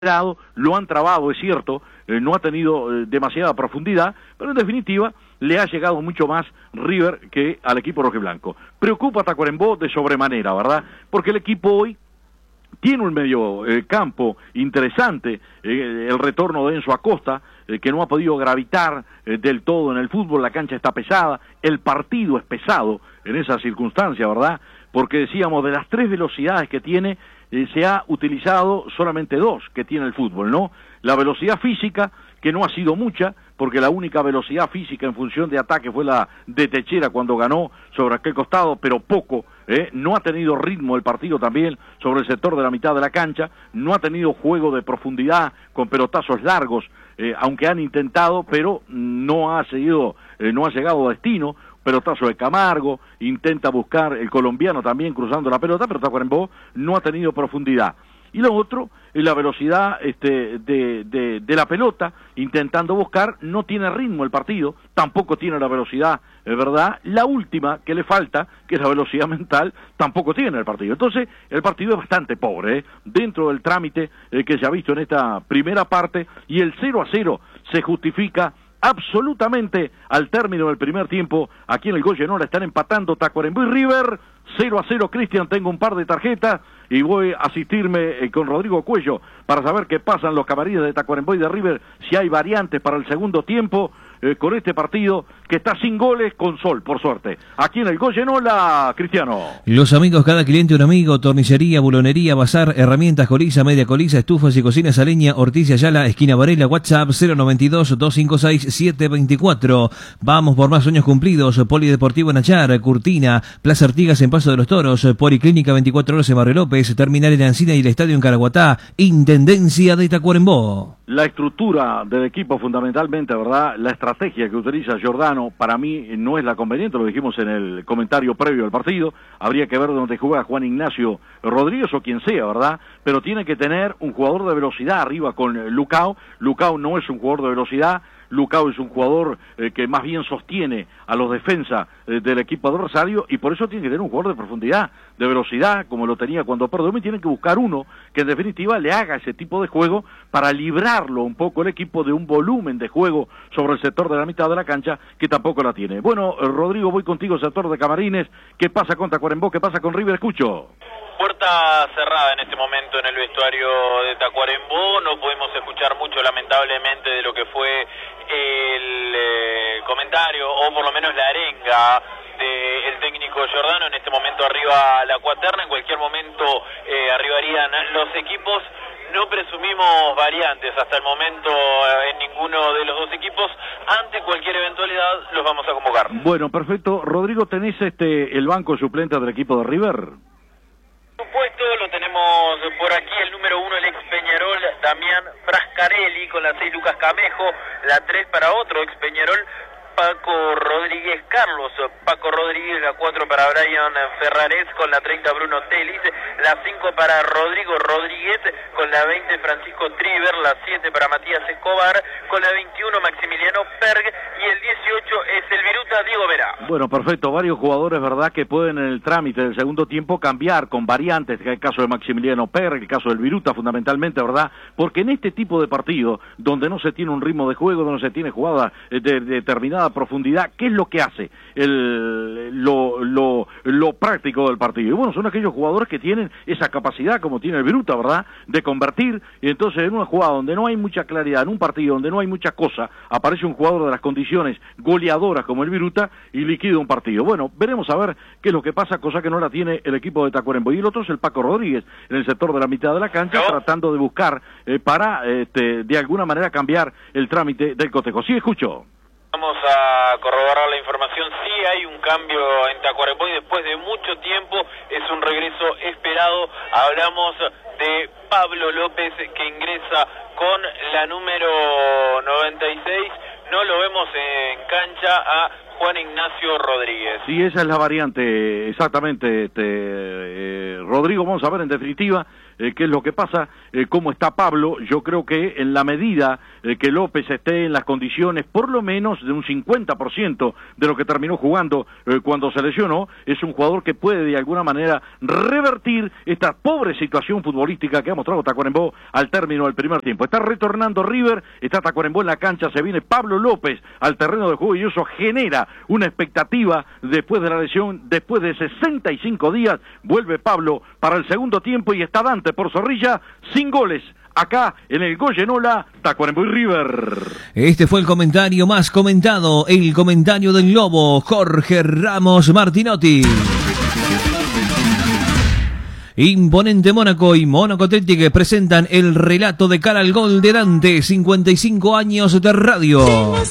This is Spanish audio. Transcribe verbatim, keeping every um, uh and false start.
lo han trabado, es cierto, eh, no ha tenido eh, demasiada profundidad, pero en definitiva le ha llegado mucho más River que al equipo rojiblanco. Preocupa a Tacuarembó de sobremanera, ¿verdad? Porque el equipo hoy tiene un medio eh, campo interesante, eh, el retorno de Enzo Acosta, eh, que no ha podido gravitar eh, del todo en el fútbol, la cancha está pesada, el partido es pesado en esa circunstancia, ¿verdad? Porque decíamos, de las tres velocidades que tiene, eh, se ha utilizado solamente dos que tiene el fútbol, ¿no? La velocidad física, que no ha sido mucha, porque la única velocidad física en función de ataque fue la de Techera cuando ganó sobre aquel costado, pero poco, ¿eh? No ha tenido ritmo el partido también sobre el sector de la mitad de la cancha, no ha tenido juego de profundidad con pelotazos largos, eh, aunque han intentado, pero no ha seguido, eh, no ha llegado a destino. Pelotazo de Camargo, intenta buscar el colombiano también cruzando la pelota, pero Tacuarembó no ha tenido profundidad. Y lo otro es la velocidad este, de, de, de la pelota, intentando buscar, no tiene ritmo el partido, tampoco tiene la velocidad, es verdad. La última que le falta, que es la velocidad mental, tampoco tiene el partido. Entonces, el partido es bastante pobre, ¿eh? Dentro del trámite eh, que se ha visto en esta primera parte, y el cero a cero se justifica absolutamente al término del primer tiempo. Aquí en el Goyenola están empatando Tacuarembó y River, cero a cero. Cristian, tengo un par de tarjetas y voy a asistirme eh, con Rodrigo Cuello para saber qué pasa en los camarines de Tacuarembó y de River, si hay variantes para el segundo tiempo eh, con este partido que está sin goles, con sol, por suerte. Aquí en el Goyenola, Cristiano. Los amigos, cada cliente un amigo, tornillería, bulonería, bazar, herramientas, coliza, media coliza, estufas y cocinas a leña, Ortiz y Ayala, esquina Varela, WhatsApp cero noventa y dos, doscientos cincuenta y seis, setecientos veinticuatro. Vamos por más sueños cumplidos. Polideportivo Nachar, Curtina, Plaza Artigas en Paso de los Toros, Policlínica veinticuatro horas en Barrio López, Terminal en Ancina y el Estadio en Caraguatá, Intendencia de Tacuarembó. La estructura del equipo fundamentalmente, ¿verdad? La estrategia que utiliza Giordano para mí no es la conveniente, lo dijimos en el comentario previo al partido. Habría que ver dónde juega Juan Ignacio Rodríguez o quien sea, ¿verdad? Pero tiene que tener un jugador de velocidad arriba con Lucao. Lucao no es un jugador de velocidad. Lucao es un jugador eh, que más bien sostiene a los defensas eh, del equipo adversario, y por eso tiene que tener un jugador de profundidad, de velocidad, como lo tenía cuando perdió. Y tienen que buscar uno que en definitiva le haga ese tipo de juego para librarlo un poco el equipo de un volumen de juego sobre el sector de la mitad de la cancha que tampoco la tiene. Bueno, eh, Rodrigo, voy contigo, sector de camarines. ¿Qué pasa con Tacuarembó? ¿Qué pasa con River? Escucho. Puerta cerrada en este momento en el vestuario de Tacuarembó, no podemos escuchar mucho lamentablemente de lo que fue el eh, comentario, o por lo menos la arenga del técnico Giordano. En este momento arriba la cuaterna, en cualquier momento eh, arribarían los equipos. No presumimos variantes hasta el momento en ninguno de los dos equipos. Ante cualquier eventualidad los vamos a convocar. Bueno, perfecto. Rodrigo, ¿tenés este el banco suplente del equipo de River? Supuesto, lo tenemos por aquí, el número uno, el ex Peñarol, Damián Frascarelli, con la seis Lucas Camejo, la tres para otro ex Peñarol, Paco Rodríguez Carlos, Paco Rodríguez, la cuatro para Brian Ferrares, con la treinta Bruno Telis, la cinco para Rodrigo Rodríguez, con la veinte Francisco Triver, la siete para Matías Escobar, con la veintiuno Maximiliano Perg, y el dieciocho es el Viruta Diego Vera. Bueno, perfecto, varios jugadores, ¿verdad?, que pueden en el trámite del segundo tiempo cambiar con variantes, el caso de Maximiliano Perg, el caso del Viruta fundamentalmente, ¿verdad?, porque en este tipo de partido, donde no se tiene un ritmo de juego, donde no se tiene jugada de, de determinada profundidad, ¿qué es lo que hace el, lo, lo, lo práctico del partido? Y bueno, son aquellos jugadores que tienen esa capacidad, como tiene el Viruta, ¿verdad?, de convertir. Y entonces en una jugada donde no hay mucha claridad, en un partido donde no hay mucha cosa, aparece un jugador de las condiciones goleadoras como el Viruta y liquida un partido. Bueno, veremos a ver qué es lo que pasa, cosa que no la tiene el equipo de Tacuarembó. Y el otro es el Paco Rodríguez, en el sector de la mitad de la cancha, ¿no?, tratando de buscar eh, para, este, de alguna manera, cambiar el trámite del cotejo. Sí, escucho. Vamos a corroborar la información. Sí hay un cambio en Tacuarembó y después de mucho tiempo es un regreso esperado. Hablamos de Pablo López, que ingresa con la número noventa y seis. No lo vemos en cancha a Juan Ignacio Rodríguez. Sí, esa es la variante, exactamente, este, eh, Rodrigo. Vamos a ver en definitiva eh, qué es lo que pasa, eh, cómo está Pablo. Yo creo que en la medida eh, que López esté en las condiciones, por lo menos de un cincuenta por ciento de lo que terminó jugando eh, cuando se lesionó, es un jugador que puede de alguna manera revertir esta pobre situación futbolística que ha mostrado Tacuarembó al término del primer tiempo. Está retornando River, está Tacuarembó en la cancha, se viene Pablo López al terreno de juego y eso genera una expectativa después de la lesión. Después de sesenta y cinco días vuelve Pablo para el segundo tiempo y está Dante por Zorrilla sin goles. Acá en el Goyenola, Tacuarembó y River. Este fue el comentario más comentado, el comentario del Lobo, Jorge Ramos Martinotti. Imponente Mónaco y Mónaco Atlético presentan el relato de cara al gol de Dante, cincuenta y cinco años de radio.